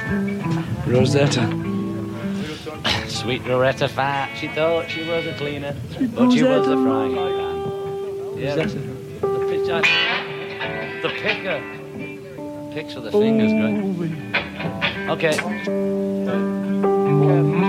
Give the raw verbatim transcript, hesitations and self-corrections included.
Rosetta. Sweet Rosetta Fat. She thought she was a cleaner, but she was a frying pan. Yeah, Rosetta. the pitcher. The picker. Picks with the fingers, great. Okay.